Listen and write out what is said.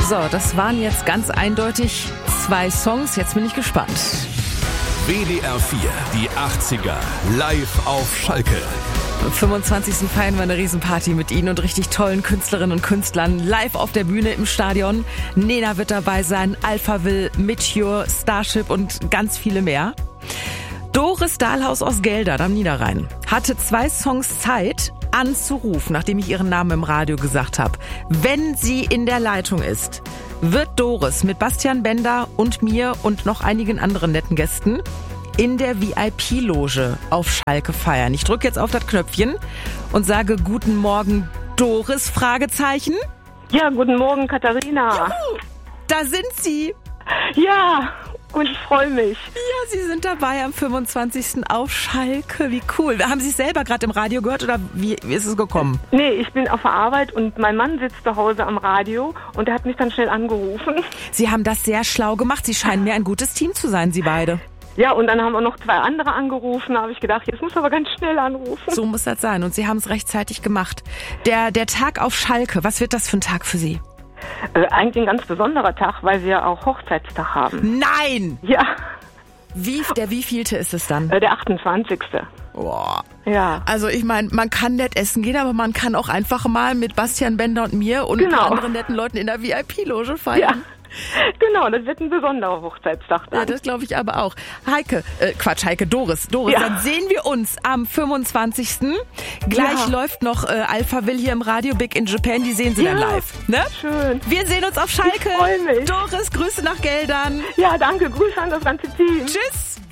So, das waren jetzt ganz eindeutig 2 Songs. Jetzt bin ich gespannt. WDR 4, die 80er, live auf Schalke. Am 25. feiern wir eine Riesenparty mit Ihnen und richtig tollen Künstlerinnen und Künstlern live auf der Bühne im Stadion. Nena wird dabei sein, Alphaville, Meteor, Starship und ganz viele mehr. Doris Dahlhaus aus Geldern am Niederrhein hatte 2 Songs Zeit anzurufen, nachdem ich ihren Namen im Radio gesagt habe. Wenn sie in der Leitung ist, wird Doris mit Bastian Bender und mir und noch einigen anderen netten Gästen in der VIP-Loge auf Schalke feiern. Ich drücke jetzt auf das Knöpfchen und sage Guten Morgen, Doris, Fragezeichen. Ja, guten Morgen, Katharina. Juhu, da sind Sie. Ja, und ich freue mich. Ja, Sie sind dabei am 25. auf Schalke. Wie cool. Haben Sie es selber gerade im Radio gehört oder wie ist es gekommen? Nee, ich bin auf der Arbeit und mein Mann sitzt zu Hause am Radio und er hat mich dann schnell angerufen. Sie haben das sehr schlau gemacht. Sie scheinen mir ein gutes Team zu sein, Sie beide. Ja, und dann haben wir noch 2 andere angerufen. Da habe ich gedacht, jetzt muss aber ganz schnell anrufen. So muss das sein. Und Sie haben es rechtzeitig gemacht. Der Tag auf Schalke, was wird das für ein Tag für Sie? Eigentlich ein ganz besonderer Tag, weil wir ja auch Hochzeitstag haben. Nein! Ja. Der wievielte ist es dann? Der 28. Boah. Ja. Also ich meine, man kann nett essen gehen, aber man kann auch einfach mal mit Bastian Bender und mir und ein paar anderen netten Leuten in der VIP-Loge feiern. Ja. Genau, das wird ein besonderer Hochzeitstag dann. Ja, das glaube ich aber auch. Doris, Ja. Dann sehen wir uns am 25. Gleich läuft noch Alphaville hier im Radio, Big in Japan, die sehen Sie dann live. Ne? Schön. Wir sehen uns auf Schalke. Ich freue mich. Doris, Grüße nach Geldern. Ja, danke, Grüße an das ganze Team. Tschüss.